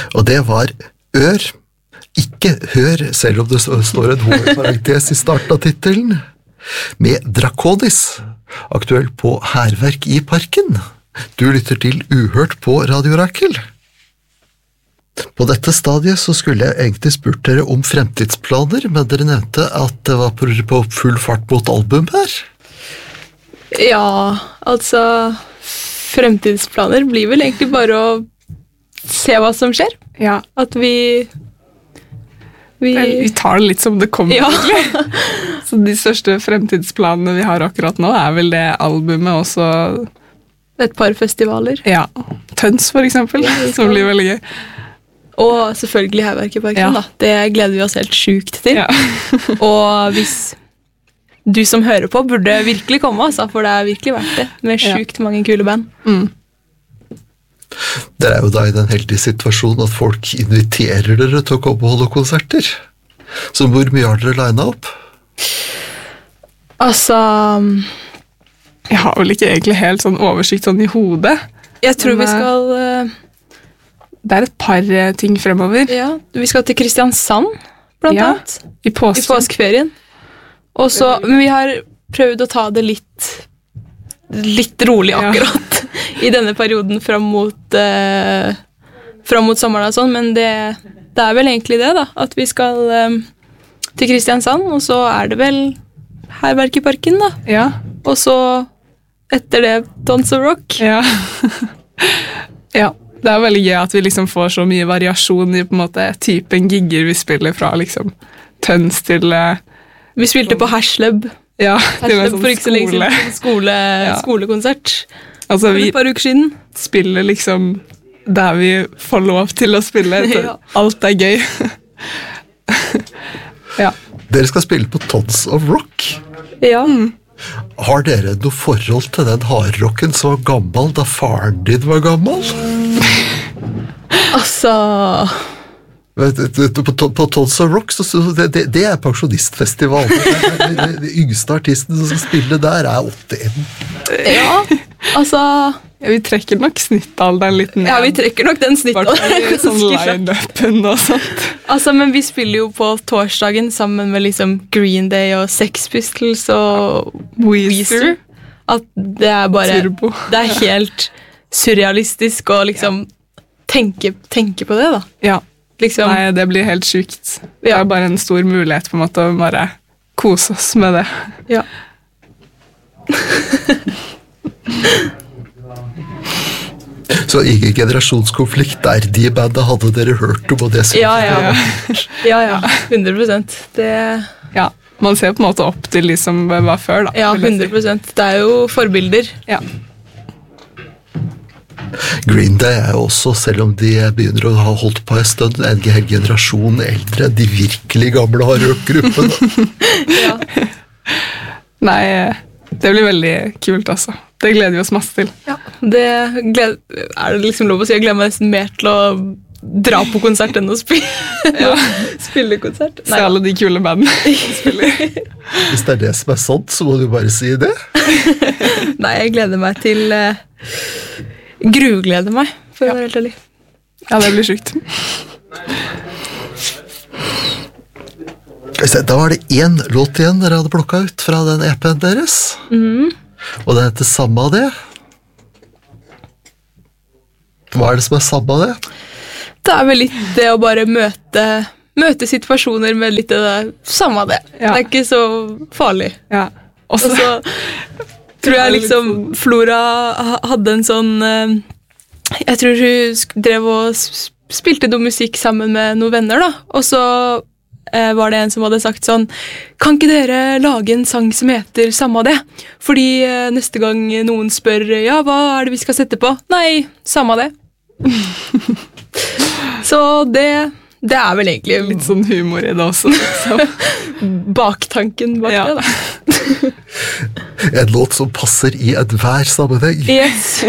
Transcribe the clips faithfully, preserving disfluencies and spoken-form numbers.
Og det var Ør, ikke Hør, selv om det står en H-parentes i starten av titelen, med Draconis, aktuell på Hærverk i parken. Du lytter til Uhørt på Radio Rakel. På dette stadiet så skulle jeg egentlig spurt dere om fremtidsplaner, men dere nevnte at det var på full fart mot album her. Ja, altså fremtidsplaner blir vel egentlig bare å se hva som skjer. Ja. At vi vi, vi tar det litt som det kommer. Ja. Så de største fremtidsplanene vi har akkurat nå er vel det albumet også. Et par festivaler. Ja, Tøns for eksempel, ja, som blir veldig gøy. Og selvfølgelig Hærverk i parken, ja. Da. Det gleder vi oss helt sjukt til. Ja. Og hvis du som hører på burde virkelig komme, altså, for det er virkelig verdt det, med sjukt mange kule band. Mm. Dere er jo da i den heldige situasjonen at folk inviterer dere til å komme og holde konserter. Så hvor mye har dere linet opp? Altså... Jeg har vel ikke egentlig helt sånn oversikt sånn i hodet. Jeg tror Men, vi skal... Uh... Det er et par ting fremover. Ja, vi skal til Kristiansand, blant ja, annet. I påsken. I påskeferien. Og så, men vi har prøvd å ta det litt, litt rolig akkurat ja. I denne perioden fram mot, eh, fram mot sommeren og sånn, men det, det er vel egentlig det da, at vi skal eh, til Kristiansand, og så er det vel Hærverk i parken da. Ja. Og så etter det Tons of Rock. Ja. Ja. Det er veldig gøy at vi liksom får så mye variasjon i på en måte typen gigger vi spiller fra liksom Tøns til... Vi spilte på Hersleb. Ja, det var sånn for ikke så lenge siden. Skole, ja. Skolekonsert. Altså vi for et par uker siden. Spiller liksom der vi får lov til å spille. Ja. Alt er gøy. Ja. Dere skal spille på Tons of Rock. Ja. Mm. Har dere noe forhold til den hardrocken som var gammel da faren din var gammel? Altså... På, på, på Tons of Rock, så, så det, det, det er pensjonistfestival. De yngste artisten som skal spille der er åttien. Ja, altså... Ja, vi trekker nok snittalderen litt ned. Ja, vi trekker nok den snittalderen. Sånn line-upen og sånt. Altså, men vi spiller jo på torsdagen sammen med liksom Green Day og Sex Pistols og Weezer. At det er bare... Turbo. Det er helt surrealistisk å liksom tenke, tenke på det, da. Ja. Liksom. Nei, det blir helt sykt. Det er bare en stor mulighet på en måte å bare kose oss med det. Ja. Så ingen generasjonskonflikt der de bandet hadde dere hørt om, og det ja, ja. Ja, ja, hundre prosent. Det... Ja, man ser på en måte opp til de som var før, da. Ja, hundre prosent. Det er jo forbilder. Ja. Green Day er jo også, selv om de begynner å ha holdt på en stund, en hel generasjon eldre, de virkelig gamle har rock-gruppen. Ja. Nei, det blir veldig kult, altså. Det gleder vi oss masse til. Ja, det gleder, er det liksom lov å si, jeg gleder meg nesten mer til å dra på konsert enn å spille, ja. Spille konsert. Se alle de kule bandene spiller. Hvis det er det som er sant, så må du bare si det. Nei, jeg gleder meg til uh, grugleder meg, for å være helt ærlig. Ja, det blir sykt. Da var det én låt igjen dere hadde plukket ut fra den E P-en deres. Mhm. Og det heter samme av det. Hva er det som er samme av det? Det er vel litt det å bare møte, møte situasjoner med litt det der, samme av det. Ja. Det er ikke så farlig. Ja. Også, og så tror jeg liksom Flora hadde en sånn, jeg tror hun drev og spilte noe musikk sammen med noen venner da, og så var det en som hadde sagt sånn, kan ikke dere lage en sang som heter samme av det? Fordi neste gang noen spør, ja, hva er det vi skal sette på? Nei, samme av det. Så det, det er vel egentlig litt sånn humor i det også. Baktanken bak ja. Det da. En låt som passer i enhver sammenheng. Yes.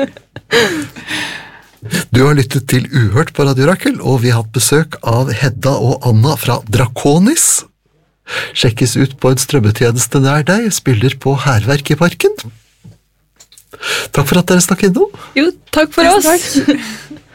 Du har lyttet til Uhørt på Radio Rakel, og vi har hatt besøk av Hedda og Anna fra Draconis. Sjekkes ut på en strømmetjeneste nær deg, spiller på Hærverk i parken. Takk for at dere stakk innom. Jo, takk for oss. Takk.